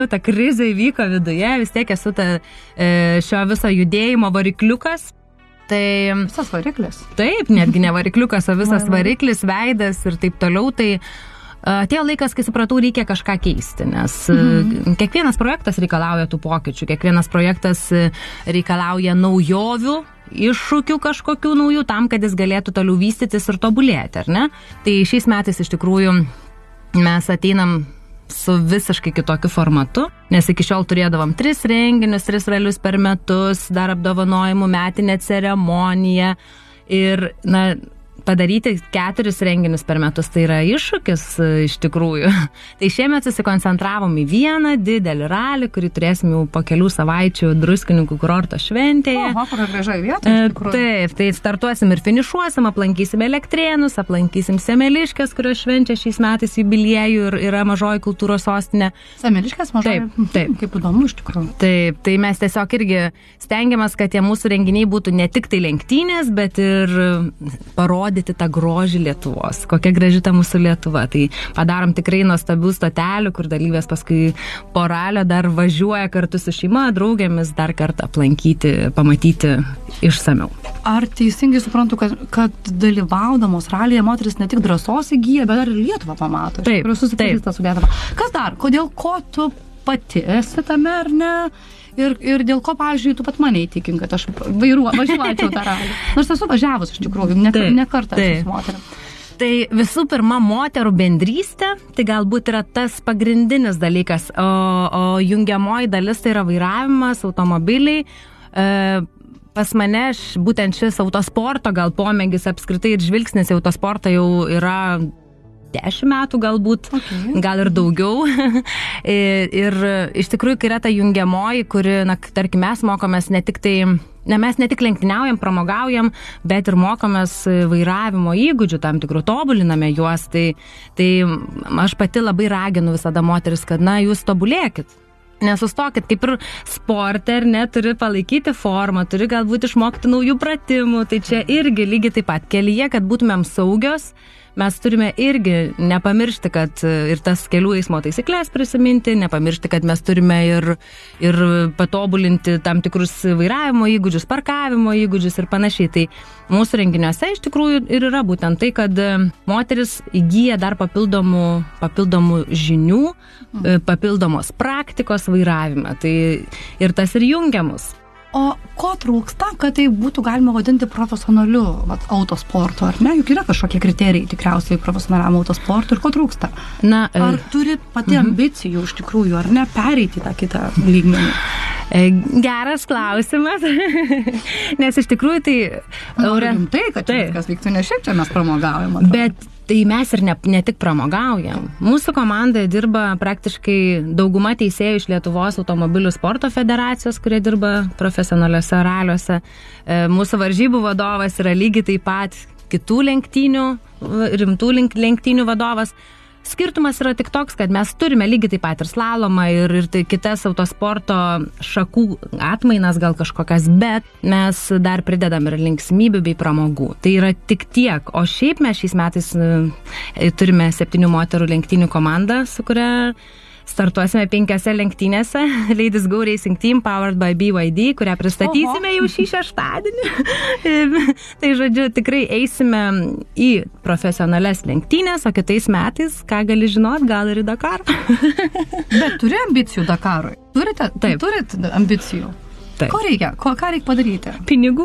ta krizė įvyko viduje, vis tiek esu šio viso judėjimo varikliukas. Tai visas variklis. Taip, netgi ne varikliukas, o visas variklis, veidas ir taip toliau. Tai atėjo laikas, kai supratau, reikia kažką keisti, nes kiekvienas projektas reikalauja tų pokyčių, kiekvienas projektas reikalauja naujovių, iššūkių kažkokių naujų, tam, kad jis galėtų toliau vystytis ir tobulėti, ar ne? Tai šiais metais iš tikrųjų mes ateinam su visiškai kitokiu formatu, nes iki šiol turėdavom 3 renginius, 3 ralius per metus, dar apdovanojimų metinę ceremoniją ir, padaryti 4 renginius per metus, tai yra iššūkis iš tikrųjų. Tai šiemet susikoncentravom į vieną didelį ralį, kurį turėsim jau po kelių savaičių Druskininkų kurorto šventėje. Oho, kokia gražia vieta, iš tikrųjų. Taip, tai startuosim ir finišuosim, aplankysim Elektrėnus, aplankysim Semeliškes, kurios švenčia šiais metais jubiliejų ir yra mažoji kultūros sostinė. Semeliškes mažoji? Taip. Kaip įdomu iš tikrųjų. Taip, tai mes tiesiog irgi stengiamės, kad tie mūsų renginiai būtų ne tik tai lenktynės, bet ir parodyti tą grožį Lietuvos. Kokia graži ta mūsų Lietuva. Tai padarom tikrai nuostabių stotelių, kur dalyvės paskui po ralio dar važiuoja kartu su šeima, draugėmis dar kartą aplankyti, pamatyti išsamiau. Ar teisingai suprantu, kad dalyvaudamos ralyje moteris ne tik drąsos įgyja, bet dar ir Lietuvą pamato? Taip, susipažįsta su Lietuva. Kas dar? Kodėl, ko tu pati esi tame, ar ne? Ir dėl ko, pavyzdžiui, tu pat mane įtikin, kad aš važiuočiau tą ralį. Nors esu važiavus iš tikrųjų, ne kartą esu su moterim. Tai visų pirma, moterų bendrystė, tai galbūt yra tas pagrindinis dalykas, o jungiamoji dalis tai yra vairavimas, automobiliai. Pas mane būtent šis autosporto gal pomėgis apskritai ir žvilgsnis į autosportą jau yra 10 metų galbūt, gal ir daugiau. Ir iš tikrųjų, kai yra ta jungiamoji, kuri, tarkim, mes mokomės mes ne tik lenktyniaujam, pramogaujam, bet ir mokomės vairavimo įgūdžių tam tikrų, tobuliname juos. Tai aš pati labai raginu visada moteris, kad, jūs tobulėkit. Nesustokit, kaip ir sporte, ar ne, turi palaikyti formą, turi galbūt išmokti naujų pratimų. Tai čia irgi lygiai taip pat kelyje, kad būtumėm saugios. Mes turime irgi nepamiršti, kad ir tas kelių eismo taisyklės prisiminti, nepamiršti, kad mes turime ir patobulinti tam tikrus vairavimo įgūdžius, parkavimo įgūdžius ir panašiai. Tai mūsų renginiuose iš tikrųjų ir yra būtent tai, kad moteris įgyja dar papildomų žinių, papildomos praktikos vairavime. Tai ir tas ir jungia mus. O ko trūksta, kad tai būtų galima vadinti profesionaliu autosportu, ar ne? Juk yra kažkokie kriterijai tikriausiai profesionaliam autosportui ir ko trūksta? Ar turi pati ambicijų iš tikrųjų, ar ne, pereiti tą kitą lygmenį? Geras klausimas, nes iš tikrųjų tai... Rimtai, kad viskas vyktų, ne šiaip čia mes pramogaujam. Bet tai mes ir ne tik pramogaujam. Mūsų komandoje dirba praktiškai dauguma teisėjų iš Lietuvos automobilių sporto federacijos, kurie dirba profesionaliuose raliuose. Mūsų varžybų vadovas yra lygiai taip pat kitų lenktynių, rimtų lenktynių vadovas. Skirtumas yra tik toks, kad mes turime lygiai taip pat ir slalomą ir tai kitas autosporto šakų atmainas gal kažkokias, bet mes dar pridedam ir linksmybių bei pramogų. Tai yra tik tiek. O šiaip mes šiais metais turime 7 moterų lenktynių komandą, su kuria startuosime 5 lenktynėse. Ladies Go Racing Team Powered by BYD, kurią pristatysime jau šį šeštadienį. Tai žodžiu, tikrai eisime į profesionalias lenktynės, o kitais metais, ką gali žinot, gal ir į Dakarą. Bet turi ambicijų Dakarui? Turit ambicijų? Taip. Ko reikia? Ką reikia padaryti? Pinigų.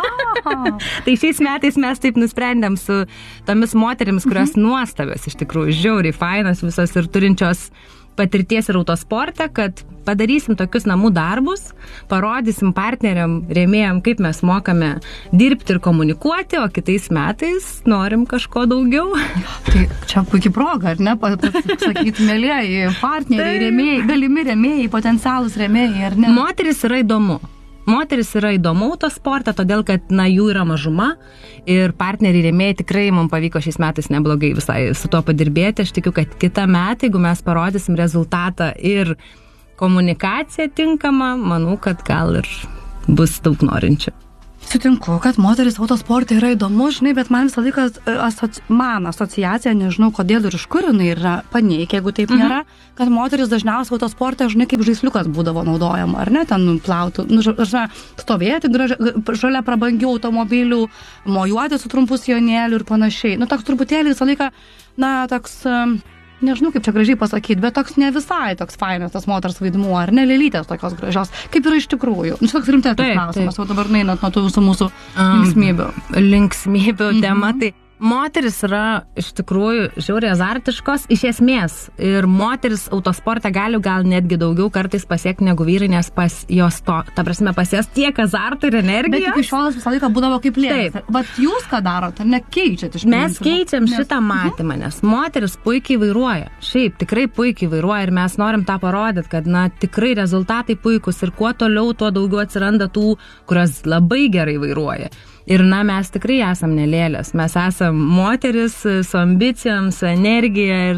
Tai šiais metais mes taip nusprendėm su tomis moterims, kurios nuostabios, iš tikrųjų, žiauriai fainos visos ir turinčios patirties ir autosporte, kad padarysim tokius namų darbus, parodysim partneriam, rėmėjam, kaip mes mokame dirbti ir komunikuoti, o kitais metais norim kažko daugiau. Tai čia puikiai proga, ar ne? Sakyti, mėlėjai, partneriai, rėmėjai, galimi rėmėjai, potencialūs rėmėjai, ar ne? Moteris yra įdomu. Moteris yra įdomu autosporte, todėl, kad jų yra mažuma ir partneriai rėmėjai tikrai mums pavyko šiais metais neblogai visai su tuo padirbėti. Aš tikiu, kad kitą metą, jeigu mes parodysim rezultatą ir komunikaciją tinkamą, manau, kad gal ir bus daug norinčių. Sutinku, kad moteris autosporte yra įdomu, žinai, bet man visą laiką asociacija, nežinau kodėl ir iš kur jinai yra paneikia, jeigu taip nėra, kad moteris dažniausiai autosporte, žinai, kaip žaisliukas būdavo naudojama, ar ne, ten plautų, stovėti žalia prabangių automobilių, mojuoti su trumpu sijonėliu ir panašiai. Toks truputėlį visą laiką, toks... Nežinau, kaip čia gražiai pasakyti, bet toks ne visai toks fainas tas moters vaidmuo, ar ne, lėlytės tokios gražios, kaip yra iš tikrųjų. Čia toks rimtesnis klausimas, o dabar einant nuo tų visų mūsų linksmybių. Linksmybių tema, tai moteris yra iš tikrųjų žiauriai azartiškos iš esmės ir moteris autosporte gali gal netgi daugiau kartais pasiekti negu vyrai, nes pas jos to, ta prasme, pas jas tiek azarto ir energijos. Bet iki šiol visą laiką būdavo kaip lėlės. Vat jūs ką darote, nekeičiat iš Mes keičiam šitą matymą, nes moteris puikiai vairuoja. Šiaip tikrai puikiai vairuoja ir mes norim tą parodyti, kad tikrai rezultatai puikus ir kuo toliau, tuo daugiau atsiranda tų, kurios labai gerai vairuoja. Ir mes tikrai esam nelėlės, mes esam moteris su ambicijom, su energija ir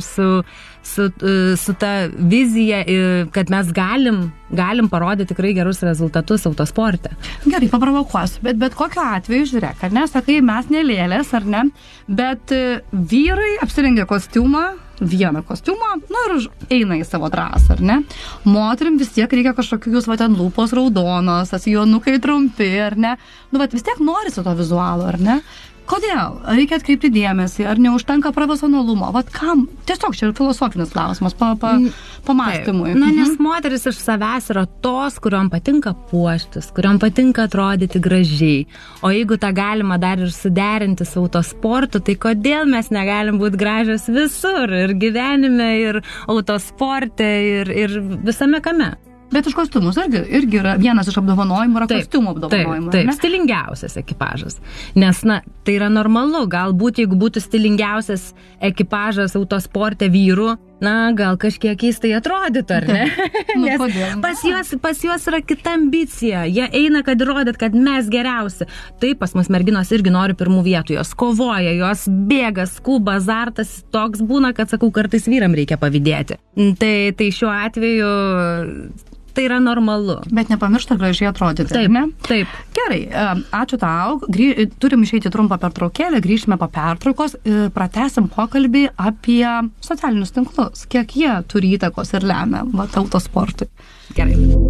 su ta vizija, kad mes galim parodyti tikrai gerus rezultatus autosporte. Gerai, paprovokuosiu, bet kokiu atveju, žiūrėk, ar ne, sakai, mes nelėlės, ar ne, bet vyrai apsirengia kostiumą, vieną kostiumą, ir eina į savo trasą, ar ne? Moterim vis tiek reikia kažkokius, ten lūpos raudonos, asijonukai trumpi, ar ne? Vis tiek norisi to vizualo, ar ne? Kodėl? Reikia atkreipti dėmesį, ar neužtenka profesionalumo? Kam? Tiesiog čia yra filosofinis klausimas, pamastymui. Nes moteris iš savęs yra tos, kuriom patinka puoštis, kuriom patinka atrodyti gražiai. O jeigu tą galima dar ir suderinti su autosportu, tai kodėl mes negalim būti gražios visur? Ir gyvenime, ir autosporte, ir visame kame. Bet iš kostiumus irgi yra vienas iš apdovanojimų, yra kostiumų apdovanojimų. Taip, stilingiausias ekipažas. Nes, tai yra normalu. Galbūt, jeigu būtų stilingiausias ekipažas autosporte vyrų, gal kažkiek keistai atrodytų, ar ne? Nes pas juos yra kita ambicija. Jie eina, kad įrodyt, kad mes geriausi. Taip, pas mus merginos irgi nori pirmų vietų. Jos kovoja, jos bėga, skuba, azartas toks būna, kad, sakau, kartais vyram reikia pavydėti. Tai šiuo atveju tai yra normalu. Bet nepamiršta gražiai atrodyti. Taip, ne? Taip. Gerai, ačiū tau. Turim išeiti trumpą pertraukėlę, grįžime po pertraukos ir pratęsim pokalbį apie socialinius tinklus. Kiek jie turi įtakos ir lemia autosportui. Gerai.